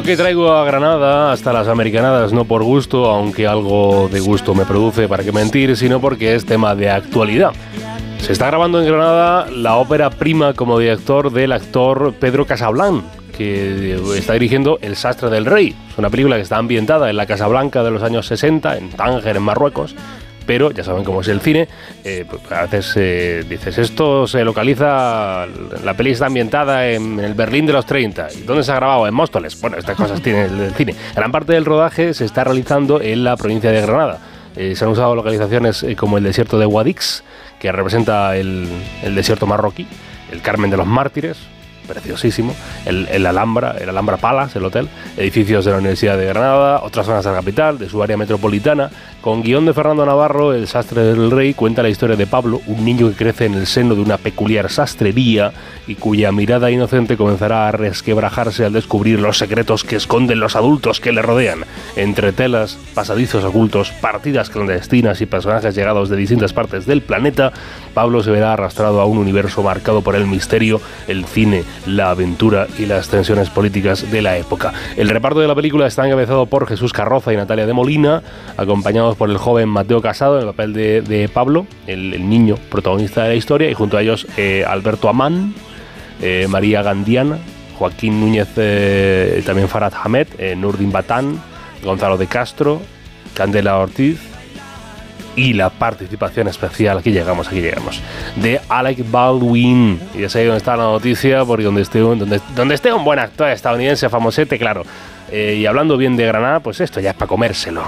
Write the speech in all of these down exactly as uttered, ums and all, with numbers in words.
Lo que traigo a Granada, hasta las americanadas, no por gusto, aunque algo de gusto me produce, para qué mentir, sino porque es tema de actualidad. Se está grabando en Granada la ópera prima como director del actor Pedro Casablanc, que está dirigiendo El sastre del rey. Es una película que está ambientada en la Casa Blanca de los años sesenta, en Tánger, en Marruecos. Pero ya saben cómo es el cine, eh, pues a veces eh, dices, esto se localiza, la peli está ambientada en, en el Berlín de los treinta. ¿Y dónde se ha grabado? En Móstoles. Bueno, estas cosas tiene el, el cine. Gran parte del rodaje se está realizando en la provincia de Granada. Eh, se han usado localizaciones eh, como el desierto de Guadix, que representa el, el desierto marroquí, el Carmen de los Mártires, preciosísimo, el, el Alhambra, el Alhambra Palace, el hotel, edificios de la Universidad de Granada, otras zonas de la capital, de su área metropolitana. Con guión de Fernando Navarro, El sastre del rey cuenta la historia de Pablo, un niño que crece en el seno de una peculiar sastrería y cuya mirada inocente comenzará a resquebrajarse al descubrir los secretos que esconden los adultos que le rodean. Entre telas, pasadizos ocultos, partidas clandestinas y personajes llegados de distintas partes del planeta, Pablo se verá arrastrado a un universo marcado por el misterio, el cine, la aventura y las tensiones políticas de la época. El reparto de la película está encabezado por Jesús Carroza y Natalia de Molina, acompañados por el joven Mateo Casado en el papel de, de Pablo, el, el niño protagonista de la historia, y junto a ellos eh, Alberto Amán, eh, María Gandiana, Joaquín Núñez, eh, también Farhad Hamed, eh, Nurdin Batán, Gonzalo de Castro, Candela Ortiz, y la participación especial, aquí llegamos, aquí llegamos, de Alec Baldwin. Y ya sé dónde está la noticia, porque donde esté un, donde, donde esté un buen actor estadounidense famosete, claro. Eh, y hablando bien de Granada, pues esto ya es para comérselo.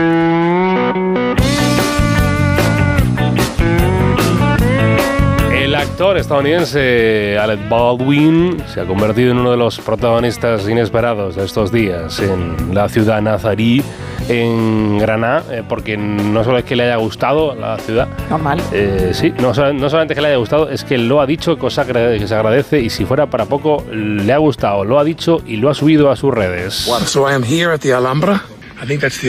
El actor estadounidense Alec Baldwin se ha convertido en uno de los protagonistas inesperados de estos días en la ciudad nazarí, en Granada, eh, porque no solo es que le haya gustado la ciudad. Normal. Eh, sí, no, no solamente que le haya gustado, es que lo ha dicho, cosa que se agradece, y si fuera para poco, le ha gustado, lo ha dicho y lo ha subido a sus redes. What, so I am here at the Alhambra? I think that's the